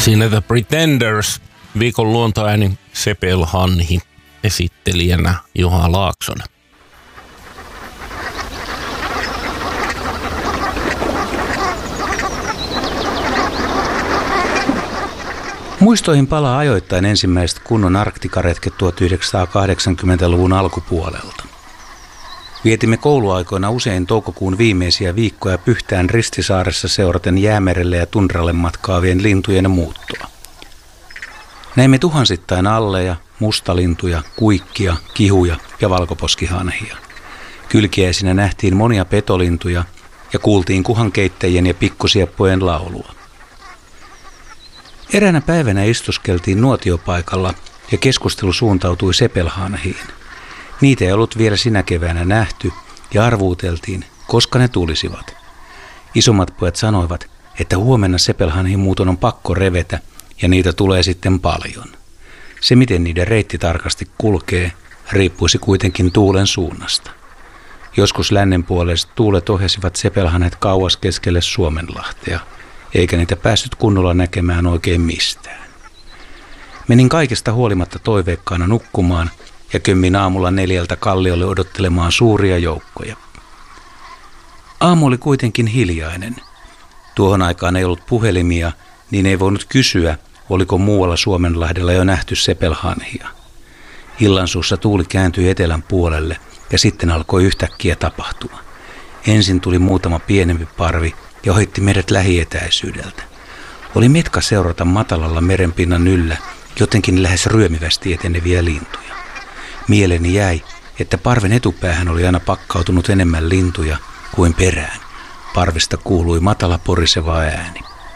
Siinä The Pretenders, viikon luontoääni Sepelhanhi, esittelijänä Juha Laaksonen. Muistoihin palaa ajoittain ensimmäiset kunnon Arktikaretket 1980-luvun alkupuolelta. Vietimme kouluaikoina usein toukokuun viimeisiä viikkoja Pyhtään Ristisaaressa seuraten Jäämerelle ja tundralle matkaavien lintujen muuttoa. Näimme tuhansittain alleja, mustalintuja, kuikkia, kihuja ja valkoposkihanhia. Kylkiäisinä nähtiin monia petolintuja ja kuultiin kuhankeittäjien ja pikkusieppojen laulua. Eräänä päivänä istuskeltiin nuotiopaikalla ja keskustelu suuntautui sepelhanhiin. Niitä ei ollut vielä sinä keväänä nähty ja arvuuteltiin, koska ne tulisivat. Isommat pojat sanoivat, että huomenna sepelhanhin muuton on pakko revetä ja niitä tulee sitten paljon. Se, miten niiden reitti tarkasti kulkee, riippuisi kuitenkin tuulen suunnasta. Joskus lännenpuoleiset tuulet ohjasivat sepelhanhet kauas keskelle Suomenlahtea, eikä niitä päässyt kunnolla näkemään oikein mistään. Menin kaikesta huolimatta toiveikkaana nukkumaan ja kömmin aamulla 4 kalliolle odottelemaan suuria joukkoja. Aamu oli kuitenkin hiljainen. Tuohon aikaan ei ollut puhelimia, niin ei voinut kysyä, oliko muualla Suomenlahdella jo nähty sepelhanhia. Illansuussa tuuli kääntyi etelän puolelle ja sitten alkoi yhtäkkiä tapahtua. Ensin tuli muutama pienempi parvi ja ohitti meidät lähietäisyydeltä. Oli metka seurata matalalla merenpinnan yllä jotenkin lähes ryömivästi eteneviä lintuja. Mieleeni jäi, että parven etupäähän oli aina pakkautunut enemmän lintuja kuin perään. Parvesta kuului matala poriseva ääni.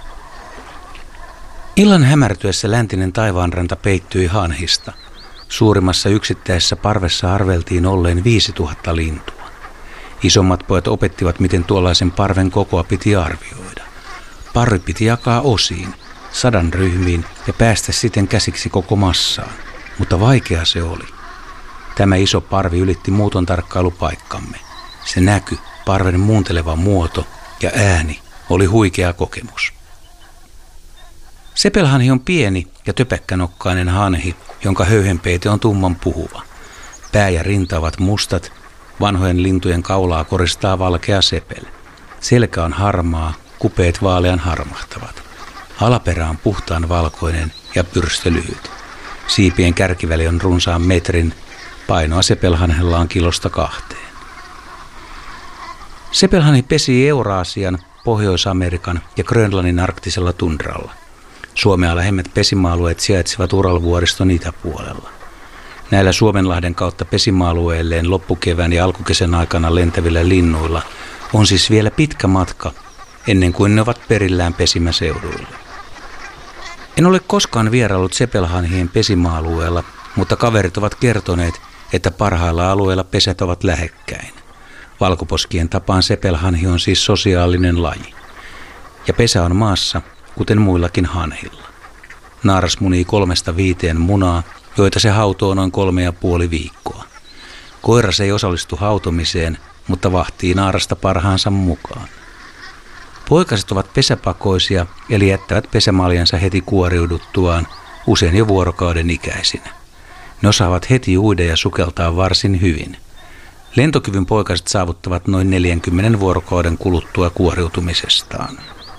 Illan hämärtyessä läntinen taivaanranta peittyi hanhista. Suurimmassa yksittäisessä parvessa arveltiin olleen 5000 lintua. Isommat pojat opettivat, miten tuollaisen parven kokoa piti arvioida. Parvi piti jakaa osiin, 100 ryhmiin ja päästä siten käsiksi koko massaan, mutta vaikea se oli. Tämä iso parvi ylitti muuton tarkkailupaikkamme. Se näky, parven muunteleva muoto ja ääni oli huikea kokemus. Sepelhanhi on pieni ja töpäkkänokkainen hanhi, jonka höyhenpeite on tumman puhuva. Pää ja rinta ovat mustat, vanhojen lintujen kaulaa koristaa valkea sepel. Selkä on harmaa, kupeet vaalean harmahtavat. Alaperä on puhtaan valkoinen ja pyrstö lyhyt. Siipien kärkiväli on runsaan metrin, painoa sepelhanhella on 1–2. Sepelhanhi pesii Euraasian, Pohjois-Amerikan ja Grönlannin arktisella tundralla. Suomea lähemmät pesimäalueet sijaitsevat Uralvuoriston itäpuolella. Näillä Suomenlahden kautta pesimäalueelleen loppukevään ja alkukesän aikana lentävillä linnuilla on siis vielä pitkä matka ennen kuin ne ovat perillään pesimäseuduilla. En ole koskaan vieraillut sepelhanhien pesimäalueella, mutta kaverit ovat kertoneet, että parhailla alueilla pesät ovat lähekkäin. Valkoposkien tapaan sepelhanhi on siis sosiaalinen laji. Ja pesä on maassa, kuten muillakin hanhilla. Naaras munii 3–5 munaa, joita se hautoo noin 3,5 viikkoa. Koiras ei osallistu hautomiseen, mutta vahtii naarasta parhaansa mukaan. Poikaset ovat pesäpakoisia, eli jättävät pesämaljansa heti kuoriuduttuaan, usein jo vuorokauden ikäisinä. Ne osaavat heti uida ja sukeltaa varsin hyvin. Lentokyvyn poikaset saavuttavat noin 40 vuorokauden kuluttua kuoriutumisestaan.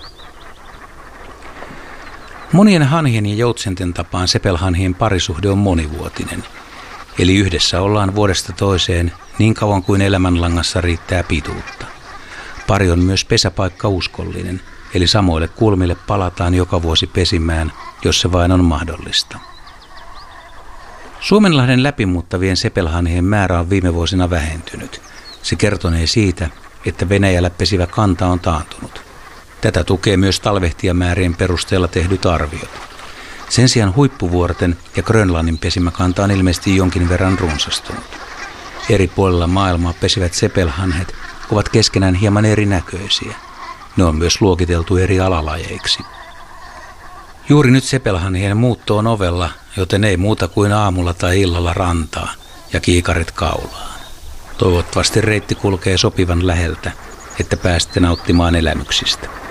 Monien hanhien ja joutsenten tapaan sepelhanhien parisuhde on monivuotinen, eli yhdessä ollaan vuodesta toiseen niin kauan kuin elämänlangassa riittää pituutta. Pari on myös pesäpaikkauskollinen, eli samoille kulmille palataan joka vuosi pesimään, jos se vain on mahdollista. Suomenlahden läpimuuttavien sepelhanhien määrä on viime vuosina vähentynyt. Se kertonee siitä, että Venäjällä pesivä kanta on taantunut. Tätä tukee myös talvehtijamäärien perusteella tehdyt arviot. Sen sijaan huippuvuorten ja Grönlannin pesimäkanta on ilmeisesti jonkin verran runsastunut. Eri puolilla maailmaa pesivät sepelhanhet ovat keskenään hieman erinäköisiä. Ne on myös luokiteltu eri alalajeiksi. Juuri nyt sepelhanhien muutto on ovella, joten ei muuta kuin aamulla tai illalla rantaa ja kiikarit kaulaan. Toivottavasti reitti kulkee sopivan läheltä, että pääsette nauttimaan elämyksistä.